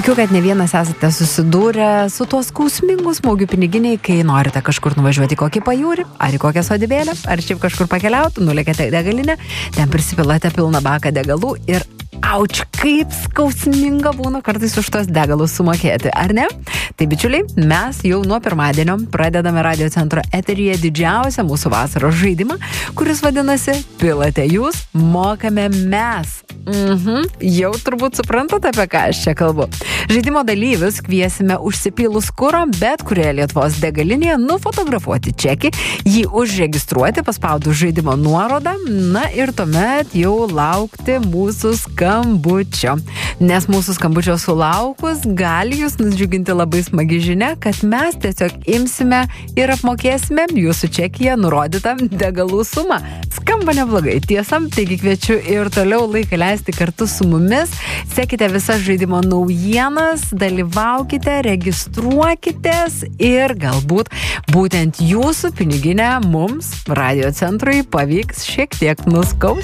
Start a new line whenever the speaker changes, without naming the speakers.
Tikiu, kad ne vienas esate susidūrę su tuo skausmingu smūgiu piniginiai, kai norite kažkur nuvažiuoti į kokį pajūrį, ar į kokią sodybėlę, ar šiaip kažkur pakeliauti, nulėkėte į degalinę, ten prisipilate pilną baką degalų ir auč, kaip skausminga būna kartais už tos degalus sumokėti, ar ne? Tai bičiuliai, mes jau nuo pirmadienio pradedame Radio Centro eteryje didžiausią mūsų vasaros žaidimą, kuris vadinasi Pilate jūs, mokame mes. Jau turbūt suprantate, apie ką aš čia kalbu. Žaidimo dalyvius kviesime užsipylus kuro bet kurioje Lietuvos degalinėje nufotografuoti čekį, jį užregistruoti, paspaudus žaidimo nuorodą, na ir tuomet jau laukti mūsų skambučio. Nes mūsų skambučio sulaukus gali jūs nudžiuginti labai smagi žinia, kad mes tiesiog imsime ir apmokėsime jūsų čekyje nurodytą degalų sumą. Skamba neblogai, tiesa, taigi kviečiu ir toliau laiką leisti kartu su mumis. Sekite visas žaidimo naujienas, dalyvaukite, registruokitės ir galbūt būtent jūsų piniginę mums, Radio Centrui, pavyks šiek tiek nuskaus.